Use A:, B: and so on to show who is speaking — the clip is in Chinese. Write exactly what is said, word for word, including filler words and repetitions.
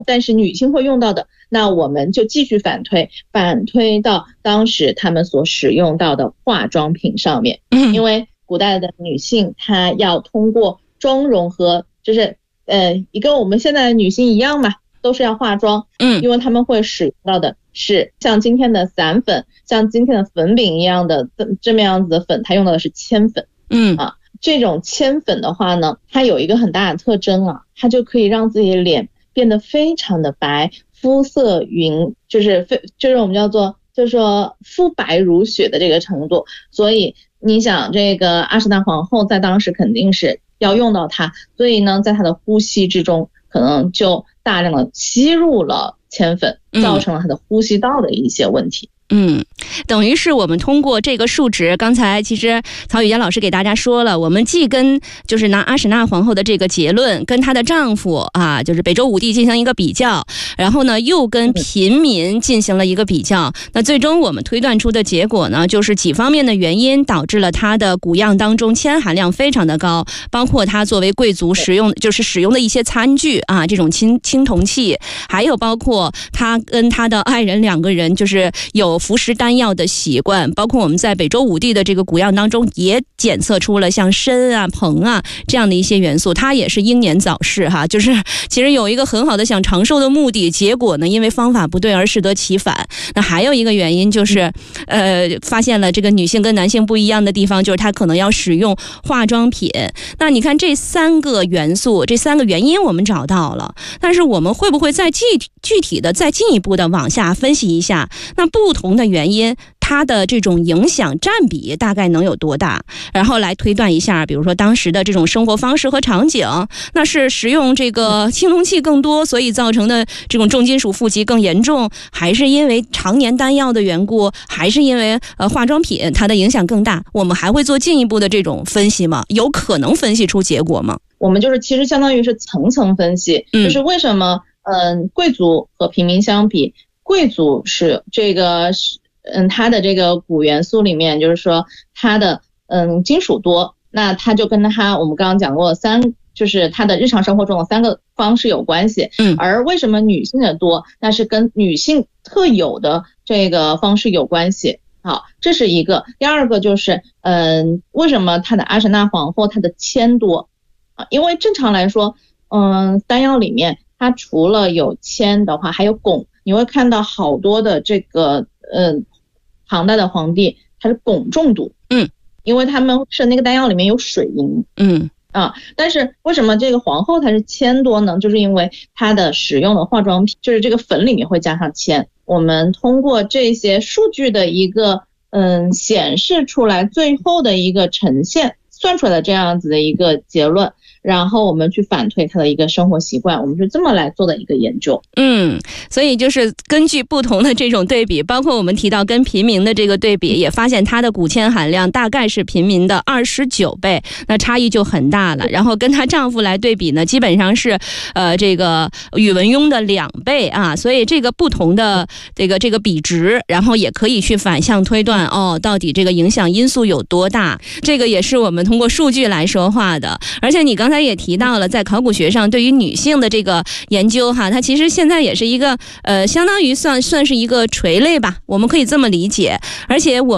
A: 但是女性会用到的，那我们就继续反推，反推到当时他们所使用到的化妆品上面。嗯，因为古代的女性她要通过妆容和就是呃，一个我们现在的女性一样嘛，都是要化妆。嗯，因为他们会使用到的是像今天的散粉，像今天的粉饼一样的这么样子的粉，它用到的是铅粉。嗯啊，这种铅粉的话呢，它有一个很大的特征啊，它就可以让自己的脸变得非常的白，肤色匀，就是非就是我们叫做就是说肤白如雪的这个程度。所以你想这个阿史那皇后在当时肯定是要用到它，所以呢在她的呼吸之中可能就大量的吸入了铅粉，造成了她的呼吸道的一些问题。
B: 嗯，等于是我们通过这个数值，刚才其实曹雨嫣老师给大家说了，我们既跟就是拿阿史那皇后的这个结论跟她的丈夫啊，就是北周武帝进行一个比较，然后呢又跟平民进行了一个比较，那最终我们推断出的结果呢，就是几方面的原因导致了她的古样当中铅含量非常的高，包括她作为贵族使用就是使用的一些餐具啊，这种青青铜器，还有包括她跟她的爱人两个人就是有服食丹药的习惯，包括我们在北周武帝的这个古样当中也检测出了像参啊、硼啊这样的一些元素，他也是英年早逝哈，就是其实有一个很好的想长寿的目的，结果呢因为方法不对而适得其反。那还有一个原因就是呃，发现了这个女性跟男性不一样的地方，就是她可能要使用化妆品。那你看这三个元素，这三个原因我们找到了，但是我们会不会再具具体的再进一步的往下分析一下，那不同的原因它的这种影响占比大概能有多大，然后来推断一下，比如说当时的这种生活方式和场景，那是使用这个青铜器更多，所以造成的这种重金属富集更严重，还是因为常年丹药的缘故，还是因为呃化妆品它的影响更大？我们还会做进一步的这种分析吗？有可能分析出结果吗？
A: 我们就是其实相当于是层层分析，嗯、就是为什么嗯、呃、贵族和平民相比，贵族是这个嗯它的这个钴元素里面就是说它的嗯金属多，那它就跟它我们刚刚讲过三就是它的日常生活中的三个方式有关系。嗯，而为什么女性的多，那是跟女性特有的这个方式有关系。好，这是一个。第二个就是嗯为什么它的阿史那皇后它的铅多啊？因为正常来说嗯丹药里面它除了有铅的话还有汞，你会看到好多的这个嗯唐代的皇帝他是汞中毒。嗯，因为他们是那个丹药里面有水银。嗯啊，但是为什么这个皇后它是铅多呢？就是因为它的使用的化妆品就是这个粉里面会加上铅。我们通过这些数据的一个嗯显示出来，最后的一个呈现算出来的这样子的一个结论，然后我们去反推他的一个生活习惯，我们是这么来做的一个研究。
B: 嗯，所以就是根据不同的这种对比，包括我们提到跟平民的这个对比，也发现它的钴铅含量大概是平民的二十九倍，那差异就很大了。然后跟她丈夫来对比呢，基本上是呃这个宇文邕的两倍啊，所以这个不同的这个这个比值，然后也可以去反向推断哦，到底这个影响因素有多大。这个也是我们通过数据来说话的。而且你刚才也提到了，在考古学上对于女性的这个研究哈，它其实现在也是一个呃，相当于算算是一个垂类吧，我们可以这么理解。而且我